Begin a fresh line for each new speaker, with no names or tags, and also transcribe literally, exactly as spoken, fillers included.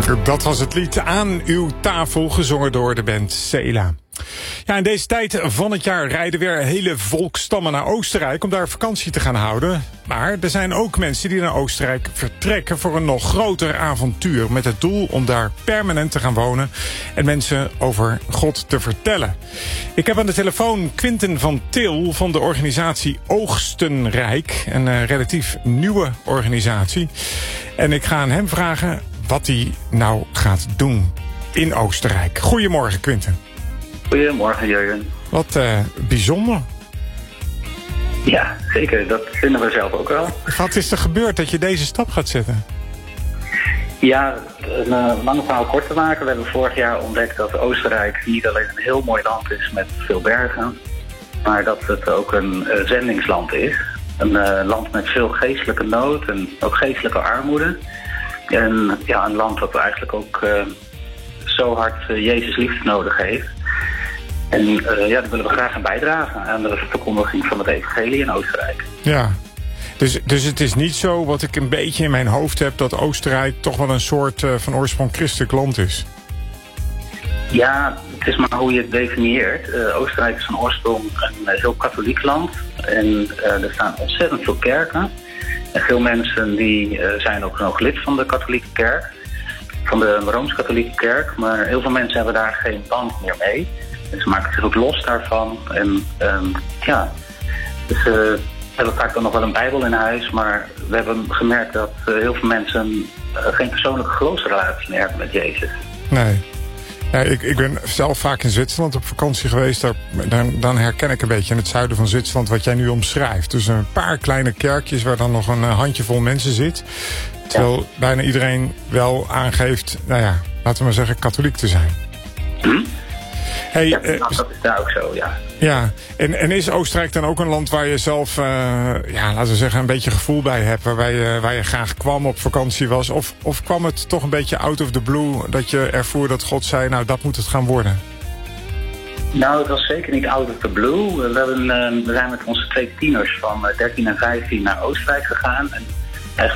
Dat was het lied Aan uw tafel, gezongen door de band Sela. Ja, in deze tijd van het jaar rijden weer hele volkstammen naar Oostenrijk om daar vakantie te gaan houden. Maar er zijn ook mensen die naar Oostenrijk vertrekken voor een nog groter avontuur, met het doel om daar permanent te gaan wonen en mensen over God te vertellen. Ik heb aan de telefoon Quinten van Til van de organisatie Oogstenrijk, een uh, relatief nieuwe organisatie. En ik ga aan hem vragen wat hij nou gaat doen in Oostenrijk. Goedemorgen, Quinten.
Goedemorgen, Jurgen.
Wat uh, bijzonder.
Ja, zeker. Dat vinden we zelf ook wel.
Wat is er gebeurd dat je deze stap gaat zetten?
Ja, een uh, lange verhaal kort te maken. We hebben vorig jaar ontdekt dat Oostenrijk niet alleen een heel mooi land is met veel bergen, maar dat het ook een uh, zendingsland is. Een uh, land met veel geestelijke nood en ook geestelijke armoede. En ja, een land dat eigenlijk ook uh, zo hard uh, Jezus liefde nodig heeft. En uh, ja, daar willen we graag aan bijdragen aan de verkondiging van het evangelie in Oostenrijk.
Ja, dus, dus het is niet zo wat ik een beetje in mijn hoofd heb, dat Oostenrijk toch wel een soort uh, van oorsprong christelijk land is.
Ja, het is maar hoe je het definieert. Uh, Oostenrijk is van oorsprong een uh, heel katholiek land. En uh, er staan ontzettend veel kerken. En veel mensen die uh, zijn ook nog lid van de katholieke kerk. Van de Rooms-katholieke kerk. Maar heel veel mensen hebben daar geen band meer mee. En ze maken zich ook los daarvan. En um, ja, dus uh, we hebben vaak dan nog wel een Bijbel in huis. Maar we hebben gemerkt dat uh, heel veel mensen uh, geen persoonlijke geloofsrelatie meer hebben met Jezus.
Nee. Ja, ik, ik ben zelf vaak in Zwitserland op vakantie geweest. Daar, dan, dan herken ik een beetje in het zuiden van Zwitserland wat jij nu omschrijft. Dus een paar kleine kerkjes waar dan nog een handjevol mensen zit. Terwijl ja. bijna iedereen wel aangeeft, nou ja, laten we maar zeggen, katholiek te zijn.
Hm?
Hey,
ja,
uh,
dat is daar ook zo, ja.
Ja, en, en is Oostenrijk dan ook een land waar je zelf, uh, ja, laten we zeggen, een beetje gevoel bij hebt, waarbij je, waar je graag kwam, op vakantie was? Of, of kwam het toch een beetje out of the blue dat je ervoer dat God zei, nou, dat moet het gaan worden?
Nou, het was zeker niet out of the blue. We, hebben, uh, we zijn met onze twee tieners van dertien en vijftien naar Oostenrijk gegaan. En